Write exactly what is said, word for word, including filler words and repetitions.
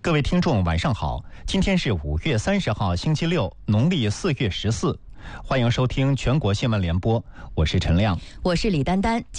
各位听众晚上好，今天是五月三十号星期六，农历四月十四，欢迎收听全国新闻联播，我是陈亮， 我是李丹丹。